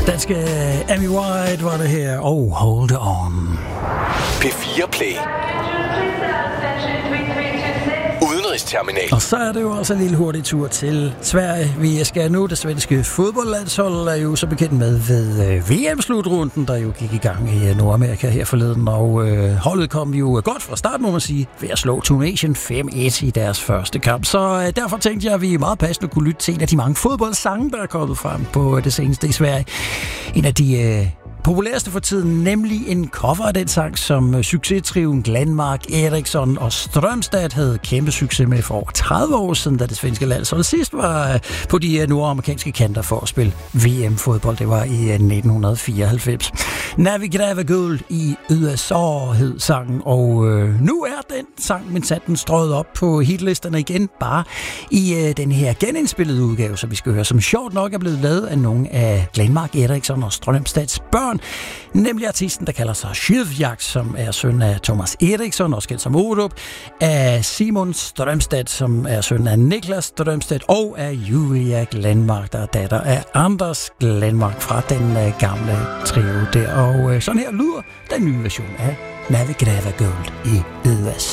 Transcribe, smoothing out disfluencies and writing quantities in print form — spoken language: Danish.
Danske Amy White var det her, og Hold On. P4 Play. Udenrigsterminal. Og så er det jo også en lille hurtig tur til Sverige. Vi skal nu, det svenske fodboldlandshold er jo så bekendt med ved VM-slutrunden, der jo gik i gang i Nordamerika her forleden. Og holdet kom jo godt fra start, må man sige, ved at slå Tunesien 5-1 i deres første kamp. Så derfor tænkte jeg, at vi meget passende kunne lytte til en af de mange fodboldsange, der er kommet frem på det seneste i Sverige. En af de populæreste for tiden, nemlig en cover af den sang, som succestrioen Glenmark, Eriksson og Strömstad havde kæmpe succes med for over 30 år siden, da det svenske landshold sidst var på de nordamerikanske kanter for at spille VM-fodbold. Det var i 1994. När vi gräver guld i USA hed sangen, og nu er den sang, men sat den strøget op på hitlisterne igen, bare i den her genindspillede udgave, så vi skal høre, som sjovt nok er blevet lavet af nogle af Glenmark, Eriksson og Strömstads børn, nemlig artisten, der kalder sig Sjøvjagt, som er søn af Thomas Eriksson, også kendt som Orup, af Simon Strömstad, som er søn af Niklas Strömstad, og af Julia Glenmark, der er datter af Anders Glenmark fra den gamle trio der. Og sådan her lyder den nye version af När vi gräver guld i USA.